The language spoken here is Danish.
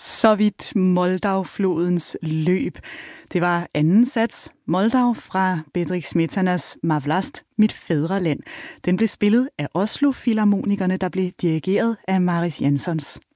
Så vidt Moldau-flodens løb. Det var anden sats, Moldau fra Bedřich Smetanas Má vlast, mit fædreland. Den blev spillet af Oslo Filharmonikerne, der blev dirigeret af Mariss Jansons.